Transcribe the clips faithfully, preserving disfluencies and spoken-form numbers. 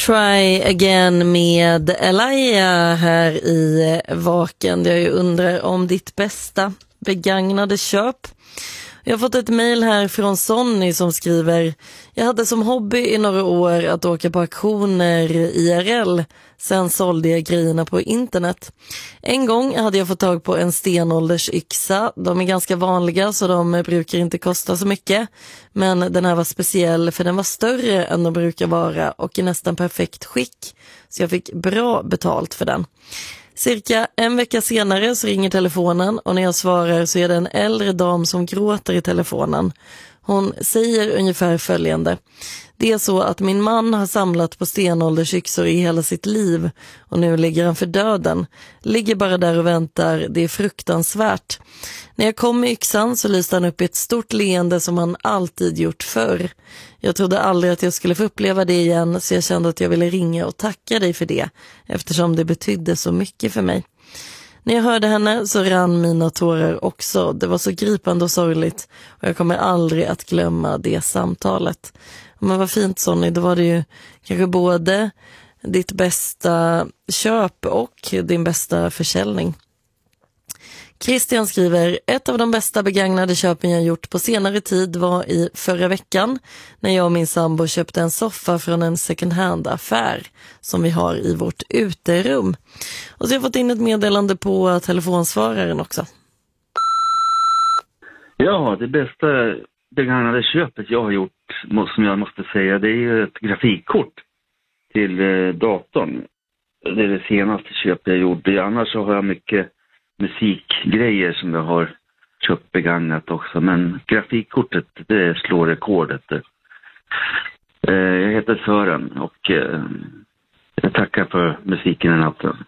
Try Again med Elia här i Vaken. Jag ju undrar om ditt bästa begagnade köp. Jag har fått ett mejl här från Sonny som skriver: jag hade som hobby i några år att åka på auktioner I R L. Sen sålde jag grejerna på internet. En gång hade jag fått tag på en stenåldersyxa. De är ganska vanliga så de brukar inte kosta så mycket. Men den här var speciell för den var större än de brukar vara och i nästan perfekt skick. Så jag fick bra betalt för den. Cirka en vecka senare så ringer telefonen och när jag svarar så är det en äldre dam som gråter i telefonen. Hon säger ungefär följande: det är så att min man har samlat på stenåldersyxor i hela sitt liv och nu ligger han för döden. Ligger bara där och väntar, det är fruktansvärt. När jag kom med yxan så lyste han upp i ett stort leende som han alltid gjort förr. Jag trodde aldrig att jag skulle få uppleva det igen så jag kände att jag ville ringa och tacka dig för det eftersom det betydde så mycket för mig. När jag hörde henne så rann mina tårar också. Det var så gripande och sorgligt och jag kommer aldrig att glömma det samtalet. Men vad fint Sonny, då var det ju kanske både ditt bästa köp och din bästa försäljning. Christian skriver: ett av de bästa begagnade köpen jag gjort på senare tid var i förra veckan när jag och min sambo köpte en soffa från en second hand affär som vi har i vårt uterum. Och så har jag fått in ett meddelande på telefonsvararen också. Ja, det bästa begagnade köpet jag har gjort, som jag måste säga, det är ju ett grafikkort till datorn. Det är det senaste köpet jag gjorde. Annars så har jag mycket musikgrejer som jag har köpt begagnat också. Men grafikkortet, det slår rekordet. Jag heter Sören och jag tackar för musiken i natten.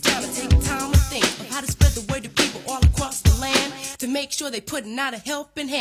To make sure they putting out a helping hand.